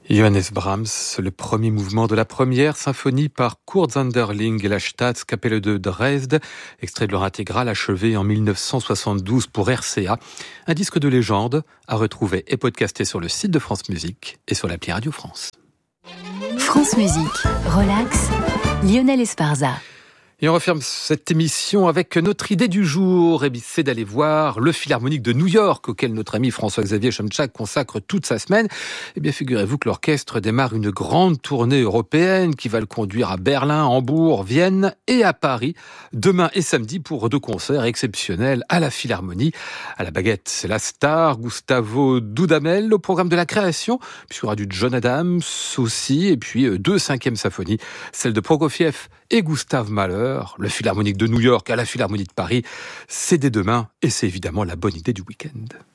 Johannes Brahms, le premier mouvement de la première symphonie par Kurt Sanderling et la Staatskapelle de Dresde, extrait de leur intégrale achevé en 1972 pour RCA. Un disque de légende à retrouver et podcasté sur le site de France Musique et sur l'appli Radio France. France Musique, relax, Lionel Esparza. Et on referme cette émission avec notre idée du jour, c'est d'aller voir le Philharmonique de New York, auquel notre ami François-Xavier Chomtchak consacre toute sa semaine. Eh bien, figurez-vous que l'orchestre démarre une grande tournée européenne qui va le conduire à Berlin, Hambourg, Vienne et à Paris, demain et samedi pour 2 concerts exceptionnels à la Philharmonie. À la baguette, c'est la star, Gustavo Dudamel, au programme de la création, puisqu'il y aura du John Adams aussi, et puis 2 5e symphonies, celle de Prokofiev et Gustav Mahler. Le Philharmonique de New York à la Philharmonie de Paris, c'est dès demain et c'est évidemment la bonne idée du week-end.